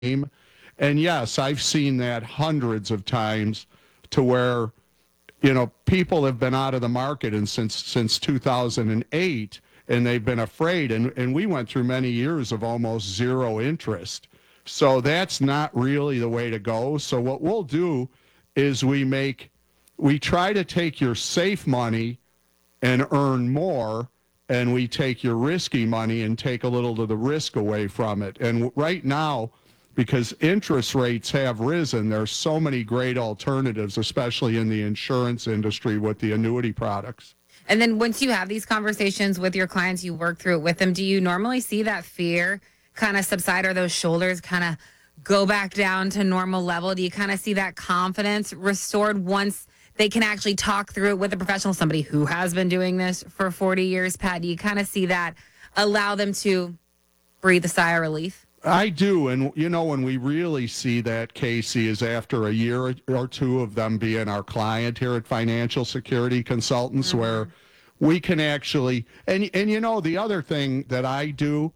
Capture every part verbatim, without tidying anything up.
And yes, I've seen that hundreds of times to where, you know, people have been out of the market and since since two thousand eight, and they've been afraid. And, and we went through many years of almost zero interest. So that's not really the way to go. So what we'll do is we make, we try to take your safe money and earn more, and we take your risky money and take a little of the risk away from it. And right now, because interest rates have risen, there's so many great alternatives, especially in the insurance industry with the annuity products. And then once you have these conversations with your clients, you work through it with them, do you normally see that fear kind of subside, or those shoulders kind of go back down to normal level? Do you kind of see that confidence restored once they can actually talk through it with a professional, somebody who has been doing this for forty years, Pat? Do you kind of see that allow them to breathe a sigh of relief? I do. And, you know, when we really see that, Casey, is after a year or two of them being our client here at Financial Security Consultants, mm-hmm. where we can actually, and, and, you know, the other thing that I do,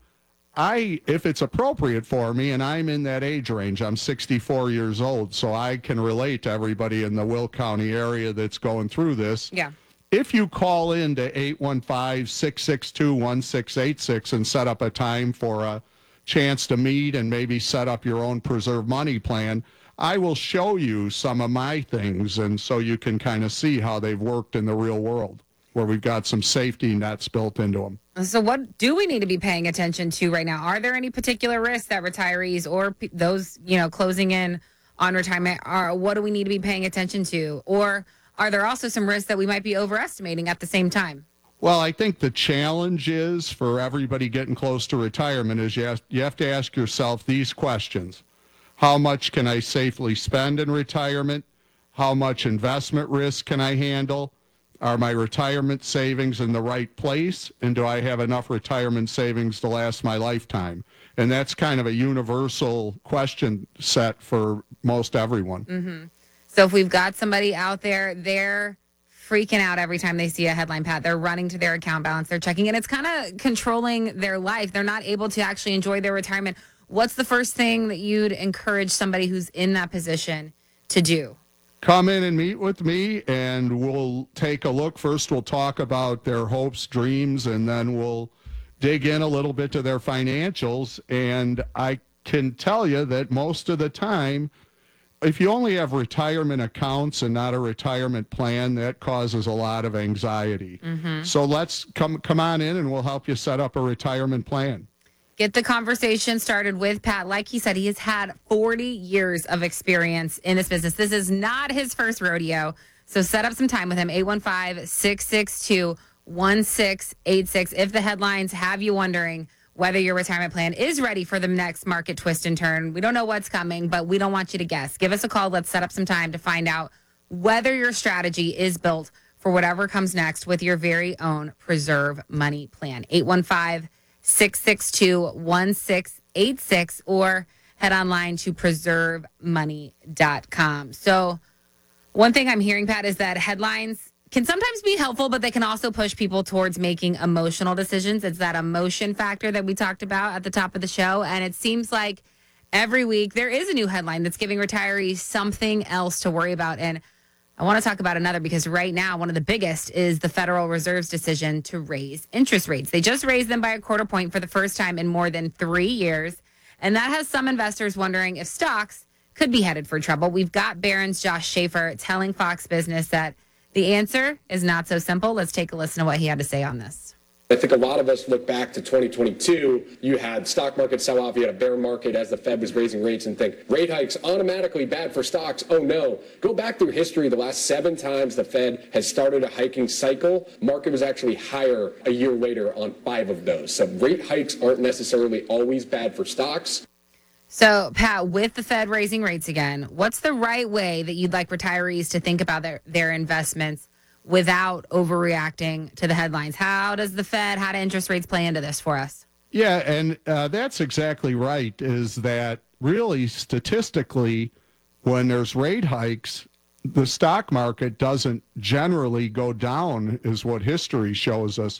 I, if it's appropriate for me, and I'm in that age range, I'm sixty-four years old, so I can relate to everybody in the Will County area that's going through this. Yeah. If you call in to eight one five, six six two, one six eight six and set up a time for a chance to meet and maybe set up your own preserve money plan, I will show you some of my things, and so you can kind of see how they've worked in the real world, where we've got some safety nets built into them. So what do we need to be paying attention to right now? Are there any particular risks that retirees or p- those, you know, closing in on retirement are, what do we need to be paying attention to? Or are there also some risks that we might be overestimating at the same time? Well, I think the challenge is for everybody getting close to retirement is you have, you have to ask yourself these questions. How much can I safely spend in retirement? How much investment risk can I handle? Are my retirement savings in the right place? And do I have enough retirement savings to last my lifetime? And that's kind of a universal question set for most everyone. Mm-hmm. So if we've got somebody out there, they're freaking out every time they see a headline, Pat. They're running to their account balance. They're checking, and it's kind of controlling their life. They're not able to actually enjoy their retirement. What's the first thing that you'd encourage somebody who's in that position to do? Come in and meet with me, and we'll take a look. First, we'll talk about their hopes, dreams, and then we'll dig in a little bit to their financials. And I can tell you that most of the time, if you only have retirement accounts and not a retirement plan, that causes a lot of anxiety. Mm-hmm. So let's come come on in, and we'll help you set up a retirement plan. Get the conversation started with Pat. Like he said, he has had forty years of experience in this business. This is not his first rodeo. So set up some time with him, eight one five, six six two, one six eight six. If the headlines have you wondering whether your retirement plan is ready for the next market twist and turn, we don't know what's coming, but we don't want you to guess. Give us a call. Let's set up some time to find out whether your strategy is built for whatever comes next with your very own Preserve Money plan. eight one five, six six two, one six eight six or head online to preserve money dot com. So one thing I'm hearing, Pat, is that headlines can sometimes be helpful, but they can also push people towards making emotional decisions. It's that emotion factor that we talked about at the top of the show. And it seems like every week there is a new headline that's giving retirees something else to worry about. And I want to talk about another because right now, one of the biggest is the Federal Reserve's decision to raise interest rates. They just raised them by a quarter point for the first time in more than three years. And that has some investors wondering if stocks could be headed for trouble. We've got Barron's Josh Schaefer telling Fox Business that the answer is not so simple. Let's take a listen to what he had to say on this. I think a lot of us look back to twenty twenty-two. You had stock market sell off. You had a bear market as the Fed was raising rates and think rate hikes automatically bad for stocks. Oh, no. Go back through history. The last seven times the Fed has started a hiking cycle, market was actually higher a year later on five of those. So rate hikes aren't necessarily always bad for stocks. So, Pat, with the Fed raising rates again, what's the right way that you'd like retirees to think about their, their investments without overreacting to the headlines? How does the Fed, how do interest rates play into this for us? Yeah, and uh, that's exactly right, is that really statistically, when there's rate hikes, the stock market doesn't generally go down, is what history shows us.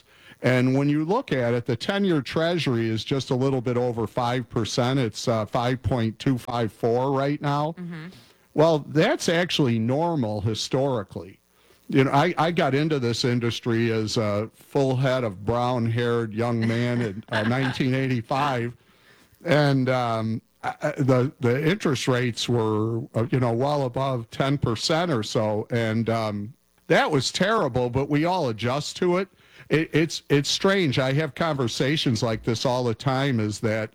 And when you look at it, the ten-year Treasury is just a little bit over five percent. It's uh, five point two five four right now. Mm-hmm. Well, that's actually normal historically. You know, I, I got into this industry as a full head of brown-haired young man in uh, nineteen eighty-five, and um, I, the the interest rates were uh, you know well above ten percent or so, and um, that was terrible. But we all adjust to it. it. It's it's strange. I have conversations like this all the time. Is that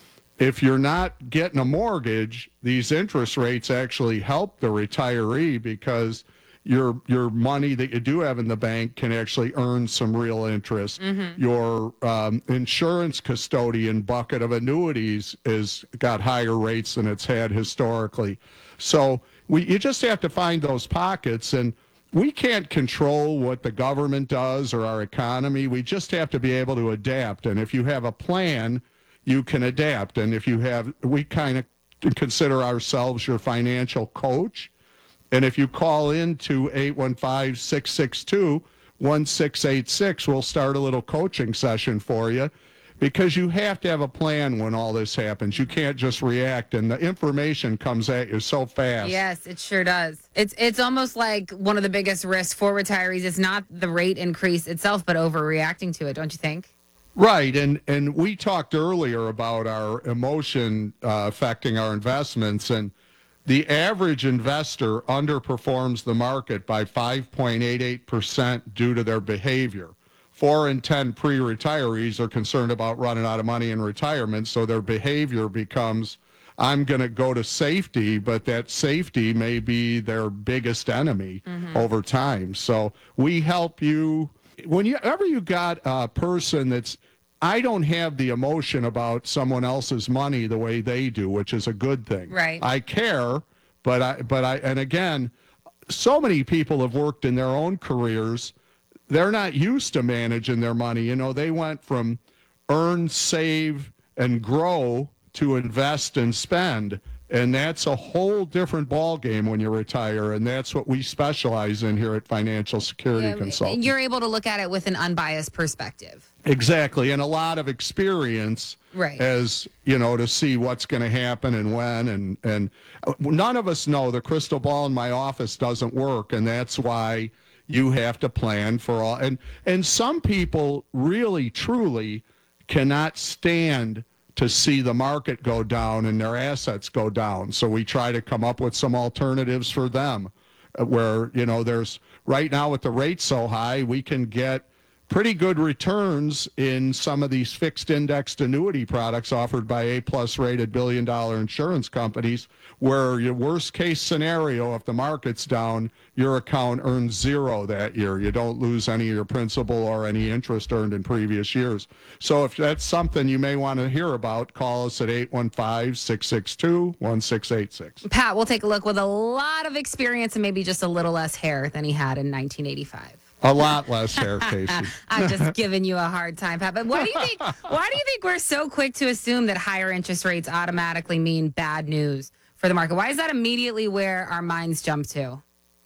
if you're not getting a mortgage, these interest rates actually help the retiree because your your money that you do have in the bank can actually earn some real interest. Mm-hmm. Your um, insurance custodian bucket of annuities is got higher rates than it's had historically. So we you just have to find those pockets, and we can't control what the government does or our economy. We just have to be able to adapt. And if you have a plan, you can adapt. And if you have, we kind of consider ourselves your financial coach. And if you call in to eight one five, six six two, one six eight six, we'll start a little coaching session for you, because you have to have a plan when all this happens. You can't just react, and the information comes at you so fast. Yes, it sure does. It's it's almost like one of the biggest risks for retirees is not the rate increase itself, but overreacting to it, don't you think? Right, and and we talked earlier about our emotion uh, affecting our investments, and the average investor underperforms the market by five point eight eight percent due to their behavior. Four in ten pre-retirees are concerned about running out of money in retirement, so their behavior becomes, I'm going to go to safety, but that safety may be their biggest enemy mm-hmm. over time. So we help you. Whenever you got a person that's, I don't have the emotion about someone else's money the way they do, which is a good thing. Right. I care, but I, but I, and again, so many people have worked in their own careers. They're not used to managing their money. You know, they went from earn, save, and grow to invest and spend. And that's a whole different ballgame when you retire. And that's what we specialize in here at Financial Security Yeah, Consultants. You're able to look at it with an unbiased perspective. Exactly. And a lot of experience right. as, you know, to see what's going to happen and when. And, and none of us know. The crystal ball in my office doesn't work. And that's why you have to plan for all. And, and some people really, truly cannot stand to see the market go down and their assets go down. So we try to come up with some alternatives for them where, you know, there's right now with the rates so high, we can get pretty good returns in some of these fixed indexed annuity products offered by A-plus rated billion dollar insurance companies, where your worst case scenario, if the market's down, your account earns zero that year. You don't lose any of your principal or any interest earned in previous years. So if that's something you may want to hear about, call us at eight one five, six six two, one six eight six. Pat, we'll take a look with a lot of experience and maybe just a little less hair than he had in nineteen eighty-five. A lot less hair, Casey. I'm just giving you a hard time, Pat. But why do you think? Why do you think we're so quick to assume that higher interest rates automatically mean bad news for the market? Why is that immediately where our minds jump to?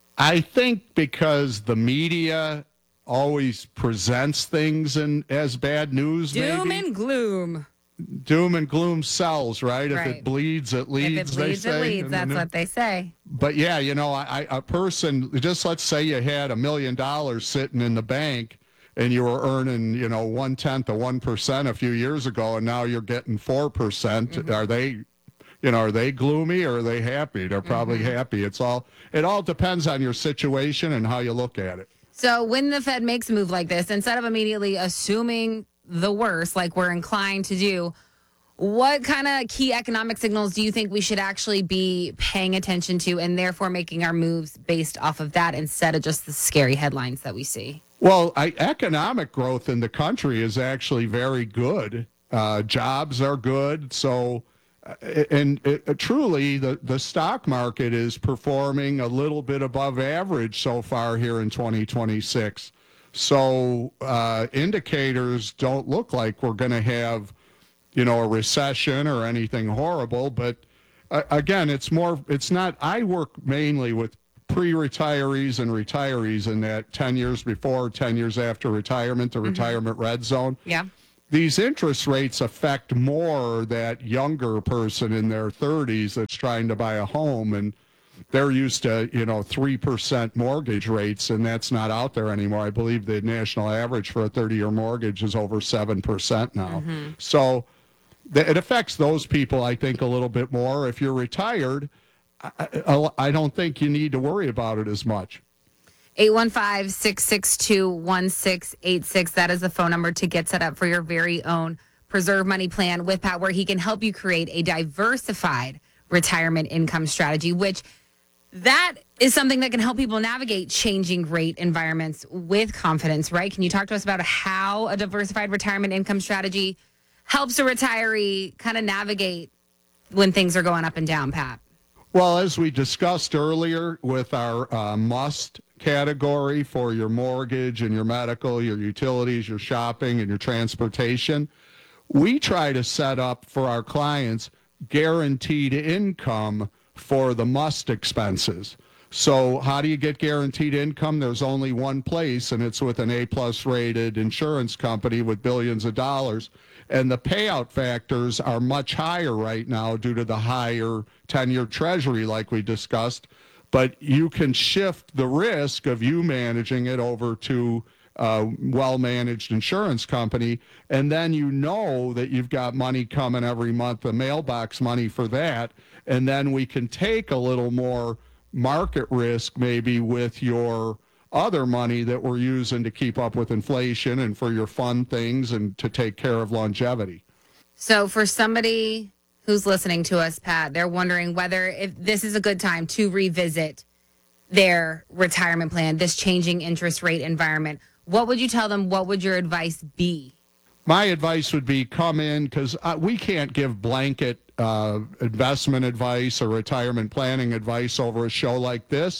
I think because the media always presents things in, as bad news. Doom maybe. and gloom. Doom and gloom sells, right? Right. If it bleeds, it leads. If it bleeds, they it say. leads. That's what they say. But yeah, you know, I, I, a person, just let's say you had a million dollars sitting in the bank and you were earning, you know, one tenth of one percent a few years ago, and now you're getting four percent. Mm-hmm. Are they, you know, are they gloomy or are they happy? They're probably mm-hmm. happy. It's all, it all depends on your situation and how you look at it. So when the Fed makes a move like this, instead of immediately assuming the worst, like we're inclined to do, what kind of key economic signals do you think we should actually be paying attention to and therefore making our moves based off of that instead of just the scary headlines that we see? Well, I, economic growth in the country is actually very good. Uh, jobs are good. So, uh, and uh, truly, the, the stock market is performing a little bit above average so far here in twenty twenty-six. So uh, indicators don't look like we're going to have, you know, a recession or anything horrible. But uh, again, it's more, it's not, I work mainly with pre-retirees and retirees in that ten years before, ten years after retirement, the retirement red zone. Yeah. These interest rates affect more that younger person in their thirties that's trying to buy a home, and they're used to, you know, three percent mortgage rates, and that's not out there anymore. I believe the national average for a thirty-year mortgage is over seven percent now. Mm-hmm. So th- it affects those people, I think, a little bit more. If you're retired, I, I, I don't think you need to worry about it as much. eight one five, six six two, one six eight six. That is the phone number to get set up for your very own Preserve Money plan with Pat, where he can help you create a diversified retirement income strategy, which that is something that can help people navigate changing rate environments with confidence, right? Can you talk to us about how a diversified retirement income strategy helps a retiree kind of navigate when things are going up and down, Pat? Well, as we discussed earlier with our uh, must category for your mortgage and your medical, your utilities, your shopping, and your transportation, we try to set up for our clients guaranteed income for the must expenses. So how do you get guaranteed income? There's only one place, and it's with an A-plus rated insurance company with billions of dollars. And the payout factors are much higher right now due to the higher ten-year treasury like we discussed. But you can shift the risk of you managing it over to a well-managed insurance company, and then you know that you've got money coming every month, the mailbox money for that, and then we can take a little more market risk maybe with your other money that we're using to keep up with inflation and for your fun things and to take care of longevity. So for somebody who's listening to us, Pat, they're wondering whether if this is a good time to revisit their retirement plan, this changing interest rate environment. What would you tell them? What would your advice be? My advice would be come in, because uh, we can't give blanket uh, investment advice or retirement planning advice over a show like this.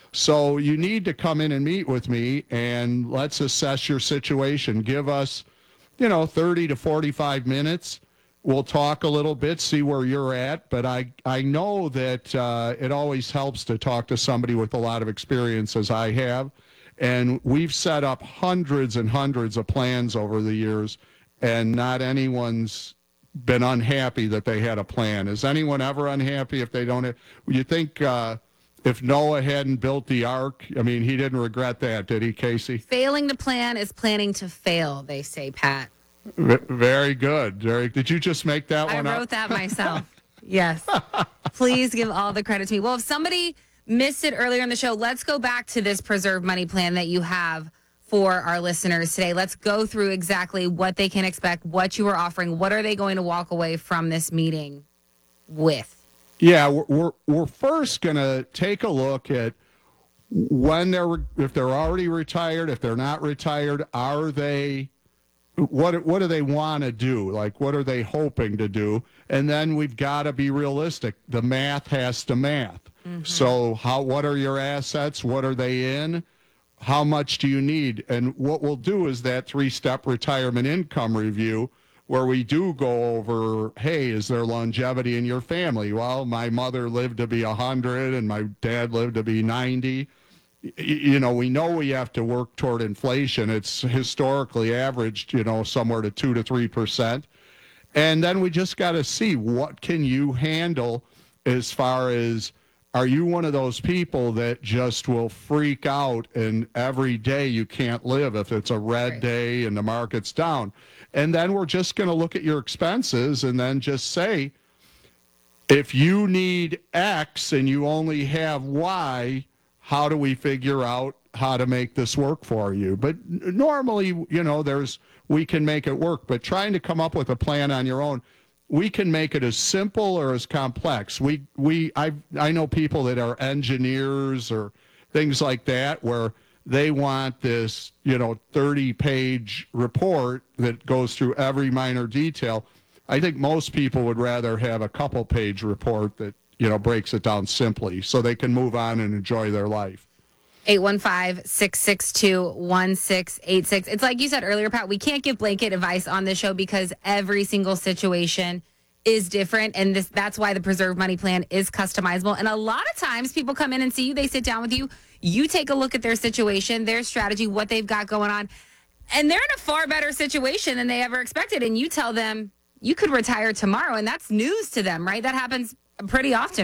So you need to come in and meet with me, and let's assess your situation. Give us, you know, thirty to forty-five minutes. We'll talk a little bit, see where you're at. But I, I know that uh, it always helps to talk to somebody with a lot of experience, as I have. And we've set up hundreds and hundreds of plans over the years, and not anyone's been unhappy that they had a plan. Is anyone ever unhappy if they don't have? You think uh, if Noah hadn't built the ark, I mean, he didn't regret that, did he, Casey? Failing to plan is planning to fail, they say, Pat. V- very good. Very. Did you just make that I one up? wrote that myself. Yes. Please give all the credit to me. Well, if somebody missed it earlier in the show, let's go back to this Preserve Money plan that you have for our listeners today. Let's go through exactly what they can expect, what you are offering, what are they going to walk away from this meeting with? Yeah, we're we're, we're first going to take a look at when they're if they're already retired, if they're not retired, are they what what do they want to do? Like, what are they hoping to do? And then we've got to be realistic. The math has to math. Mm-hmm. So how what are your assets? What are they in? How much do you need? And what we'll do is that three-step retirement income review where we do go over, hey, is there longevity in your family? Well, my mother lived to be one hundred and my dad lived to be ninety. You know, we know we have to work toward inflation. It's historically averaged, you know, somewhere to two to three percent. And then we just got to see what can you handle as far as, are you one of those people that just will freak out and every day you can't live if it's a red right. day and the market's down? And then we're just going to look at your expenses and then just say, if you need X and you only have Y, how do we figure out how to make this work for you? But normally, you know, there's we can make it work. But trying to come up with a plan on your own, we can make it as simple or as complex. We we I I know people that are engineers or things like that where they want this, you know, thirty-page report that goes through every minor detail. I think most people would rather have a couple-page report that, you know, breaks it down simply so they can move on and enjoy their life. eight one five, six six two, one six eight six. It's like you said earlier, Pat, we can't give blanket advice on this show because every single situation is different, and this that's why the preserve money plan is customizable. And a lot of times people come in and see you, they sit down with you, you take a look at their situation, their strategy, what they've got going on, and they're in a far better situation than they ever expected. And you tell them you could retire tomorrow, and that's news to them, right? That happens pretty often.